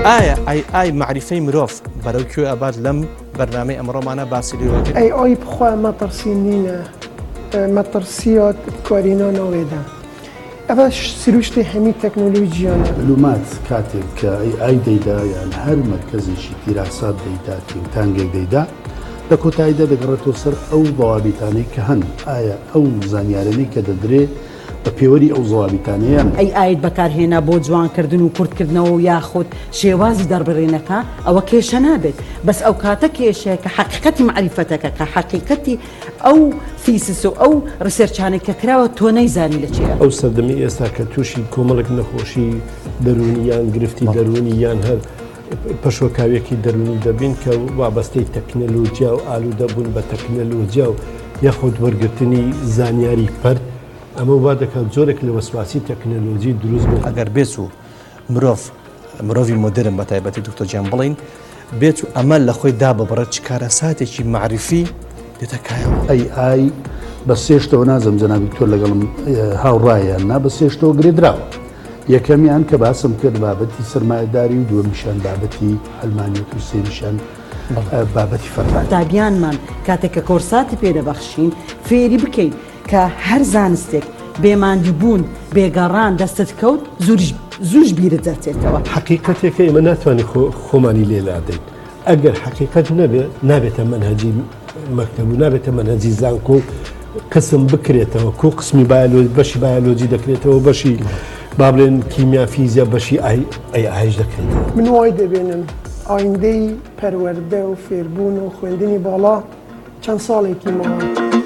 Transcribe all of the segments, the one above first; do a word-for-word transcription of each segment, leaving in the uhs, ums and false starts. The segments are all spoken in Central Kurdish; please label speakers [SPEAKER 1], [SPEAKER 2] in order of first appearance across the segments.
[SPEAKER 1] ئایا ئای ئای معریفەی مرۆڤ بەرەو کوێ ئەبات لەم بەرنامەی ئەمڕۆمانە باسی لێوەکە
[SPEAKER 2] ئەی ئۆی بخوا مەترسی نینە مەترسیۆت کۆرینۆنەوێدا ئەوە سروشتی هەمی تەکنۆلۆژیانە
[SPEAKER 3] معلومات کاتێک کە ئەی ئای دەیدا یان هەر مەرکەزێکی پیراسات دەیدا تانگێک دەیدا لە کۆتاییدا دەگەڕێتەوە سەر ئەو ضوابطانەی کە هەن ئایا ئەو زانیارانەی کە دەدرێت بە پێوەری ئەو ضوابطانەیان
[SPEAKER 4] ئەی ئایت بەکارهێنا بۆ جوانکردن و کورتکردنەوە و یاخود شێوازی دەربڕێنەکە ئەوە کێشە نابێت بەس ئەو کاتە کێشەیە کە حەقیقەتی معریفەتەکە کە حەقیقەتی ئەو فیسس و ئەو ڕسێرچانێک کە کراوە تۆ نەیزانی لە چێە
[SPEAKER 5] ئەو سەردەمی ئێستا کە تووشی کۆمەڵێک نەخۆشی دەرونی یان گرفتی دەرونی یان هەر پەشۆکاوێکی دەرونی دەبین کە وابەستەی تەکنەلۆجیا و ئالوودەبوون بە تەکنەلۆجیا و یاخود وەرگرتنی زانیاری پەرد ئەمە وا دەکات جۆرێک لە وەسواسی تەکنەلۆجی دروست بێت
[SPEAKER 1] ئەگەر بێت و مرۆڤ مرۆڤی مۆدرن بە تایبەتی دکتۆر گیان بڵین بێت و ئەمە لە خۆی داببڕێت چ کارە ساتێکی معریفی دێتەکایەوە
[SPEAKER 3] ئەی ئای بە سێشتەوە نازەم جەنابی تۆ لەگەڵم هاوڕایان نا بە سێشتەوە گرێدراوە یەکەمیان کە باسم کرد بابەتی سرمایه‌داری و دووەمیشان بابەتی ئەلمانیەت و سێمیشان بابەتی فەرهەنگ
[SPEAKER 4] دابیانمان کاتێک کە کۆرساتی پێدەبەخشین فێری بکەین کە هەر زانستێک بێماندووبوون بێگەڕان دەستت کەوت زووش بیرت دەچێتەوە
[SPEAKER 5] حەقیقەتێکە ئێمە ناتوانین خۆمانی لێلادەین ئەگەر حەقیقەت نەبێ نابێتە مەنهەجی مەکتەب و نابێتە مەنهەجی زانکۆ قسم بکرێتەوە کۆ قسمی بەشی بایۆلۆجی دەکرێتەوە بەشی با بڵێن کیمیا فیزیا بەشی ئەی ئایش دەکرێتەوە
[SPEAKER 2] من وای دەبێنم ئایندەی پەروەردە و فێربوون و خوێندنی باڵا چەند ساڵێکی ماوە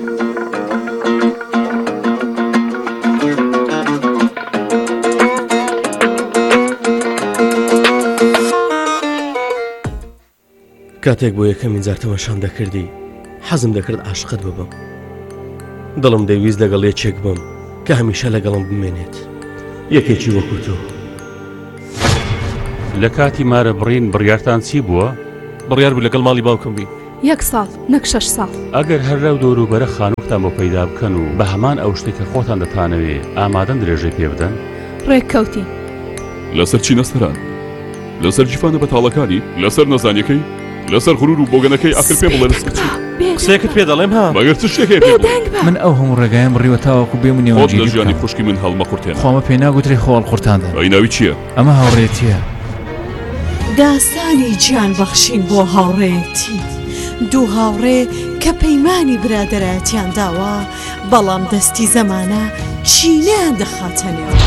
[SPEAKER 6] کاتێک بۆ یەکەمین جار تەماشام دەکردی حەزم دەکرد عاشقت ببم دڵم دەویست لەگەڵ یەکێک بم کە هەمیشە لەگەڵم بمێنێت یەکێکی وەکو تۆ
[SPEAKER 7] لە کاتی مارە بڕین بڕیارتان چی بووە؟
[SPEAKER 6] بڕیار بوو لەگەڵ ماڵی باوکم بی
[SPEAKER 8] یەک ساڵ نەک شەش ساڵ
[SPEAKER 7] ئەگەر هەررە و دەوروبەرە خانووکتان بۆ پەیدا بکەن و بە هەمان ئەو شتێکە خۆتان دەتانەوێ ئامادەن درێژەی پێ بدەن
[SPEAKER 8] ڕێککەوتی
[SPEAKER 9] لەسەر چی نەستەران لەسەر جیفانە بەتاڵەکانی لەسەر نەزانیەکەی لەسەر غرور و بۆگەنەکەی ئاخر پێ بڵێ لەسەر چی
[SPEAKER 6] قسەیەکت پێ دەڵێم ها
[SPEAKER 9] بەگەر چ شتێکێ پێ
[SPEAKER 10] من ئەو هەموو ڕێگایم بڕیوە تاوەکو بێم و نێوەنجێری
[SPEAKER 9] لە ژیانی خوشکی من هەڵمە قورتێنە
[SPEAKER 10] خۆمە پێ ناگوتری خۆڵ قورتاندە
[SPEAKER 9] ئەی ناوی چییە؟
[SPEAKER 10] ئەمە هاوڕێتیە
[SPEAKER 11] داستانی گیان بەخشین بۆ هاوڕێتی دوو هاوڕێ کە پەیمانی برادەرایەتیان داوە بەڵام دەستی زەمانە چینیان دەخاتەنێەوە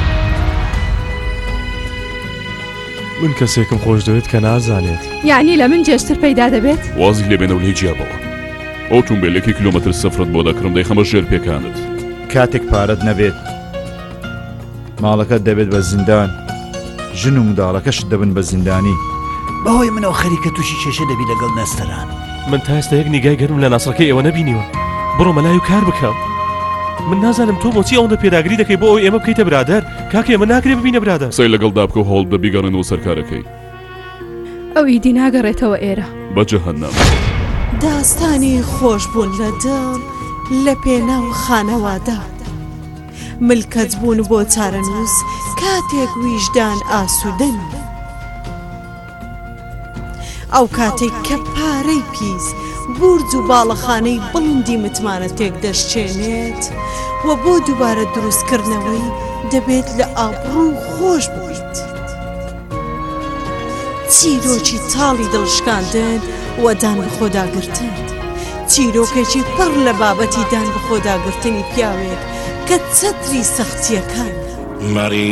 [SPEAKER 6] من کەسێکم خۆش دەوێت کە نازانێت
[SPEAKER 8] یعنی لە من جێشتر پەیدا دەبێت
[SPEAKER 9] وازی لێبێنە و لێ جیابەوە ئۆتۆمبیلێکی کیلۆمەتر سەفرت بۆ دەکڕم دەیخەمە ژێر پێکانت
[SPEAKER 10] کاتێک پارەت نەبێت ماڵەکەت دەبێت بە زیندان ژن و منداڵەکەشت دەبن بە زیندانی
[SPEAKER 12] بەهۆی منەوە خەریکە تووشی کێشە دەبی لەگەڵ نەستەران
[SPEAKER 6] من تا ئێستا یەک نیگای گەرم لە ناسڕەکەی ئێوە نەبینیوە بڕۆ مەلای و کار بکەم من نازانم تۆ بۆچی ئەوەندە پێداگری دەکەی بۆ ئەوی ئێمە بکەیتە برادەر کاکە ئێمە ناکرێ ببینە برادەر
[SPEAKER 9] سەی لەگەڵ دابکە و هەوڵ دەبیگەڕێنەوە سەرکارەکەی
[SPEAKER 8] ئەو ئیدی ناگەڕێتەوە ئێرە
[SPEAKER 9] بە جەهەنەم
[SPEAKER 11] داستانی خۆشبوون لە دڵ لە پێناو خانەوادا ملکەت بوون بۆ چارەنووس کاتێک ویژدان ئاسوودەن ئەو کاتێک کە پارەی پیس بورج و باڵەخانەی بڵندی متمانە تێک دەشچێنێت و بۆ دووبارە دروستکردنەوەی دەبێت لە ئابڕوو خۆش ببیت چیرۆکی تاڵی دڵشکاندن و دان بە خۆداگرتن چیرۆکێکی پڕ لە بابەتی دان بە خۆداگرتنی پیاوێک کە چەتری سەختیەکان